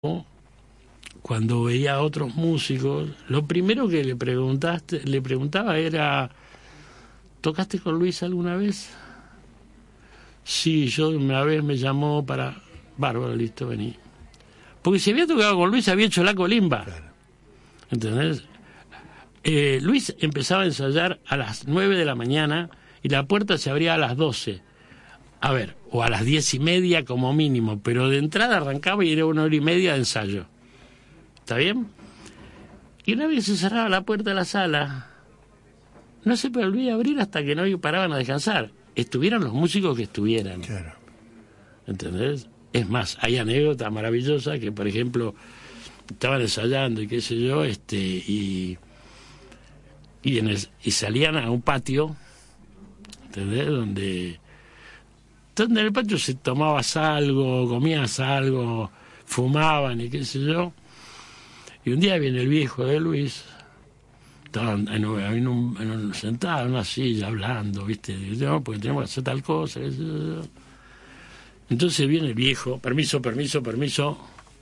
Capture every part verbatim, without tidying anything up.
cuando veía a otros músicos, lo primero que le preguntaste, le preguntaba era, ¿tocaste con Luis alguna vez? Sí, yo una vez me llamó para... Bárbaro, listo, vení. Porque si había tocado con Luis, había hecho la colimba. Claro. ¿Entendés? Eh, Luis empezaba a ensayar a las nueve de la mañana y la puerta se abría a las doce. A ver, o a las diez y media como mínimo, pero de entrada arrancaba y era una hora y media de ensayo. ¿Está bien? Y una vez se cerraba la puerta de la sala, no se volvía a abrir hasta que no paraban a descansar. Estuvieran los músicos que estuvieran. Claro. ¿Entendés? Es más, hay anécdotas maravillosas que, por ejemplo, estaban ensayando y qué sé yo, este, y y, en el, y salían a un patio, ¿entendés? Donde, donde en el patio se tomabas algo, comías algo, fumaban y qué sé yo. Y un día viene el viejo de Luis, estaban en un, en un, en un, sentado en una silla hablando, ¿viste? No, porque tenemos que hacer tal cosa, qué sé yo. Entonces viene el viejo, permiso, permiso, permiso,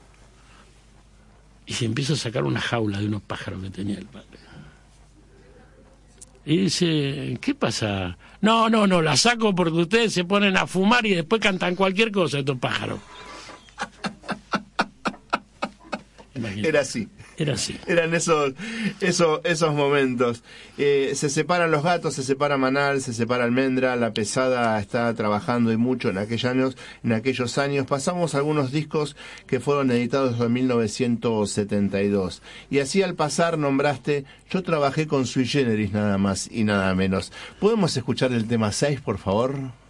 y se empieza a sacar una jaula de unos pájaros que tenía el padre. Y dice, ¿qué pasa? No, no, no, la saco porque ustedes se ponen a fumar y después cantan cualquier cosa estos pájaros. Imagínate. Era así. Era así. Eran esos, esos, esos momentos. Eh, se separan los gatos, se separa Manal, se separa Almendra, La Pesada está trabajando y mucho en aquellos años, en aquellos años. Pasamos algunos discos que fueron editados en mil novecientos setenta y dos. Y así al pasar nombraste, yo trabajé con Sui Generis nada más y nada menos. ¿Podemos escuchar el tema seis, por favor?